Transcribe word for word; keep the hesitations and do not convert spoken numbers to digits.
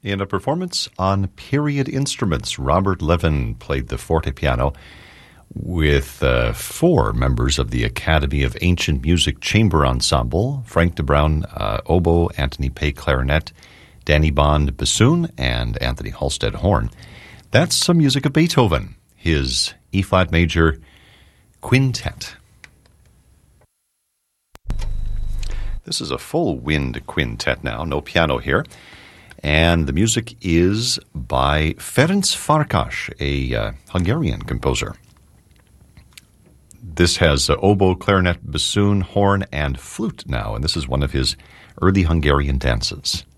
In a performance on period instruments, Robert Levin played the fortepiano with uh, four members of the Academy of Ancient Music Chamber Ensemble: Frank DeBrown, uh, oboe, Anthony Pay, clarinet, Danny Bond, bassoon, and Anthony Halstead, horn. That's some music of Beethoven, his E-flat major quintet. This is a full wind quintet now, no piano here. And the music is by Ferenc Farkas, a uh, Hungarian composer. This has uh, oboe, clarinet, bassoon, horn, and flute now, and this is one of his early Hungarian dances.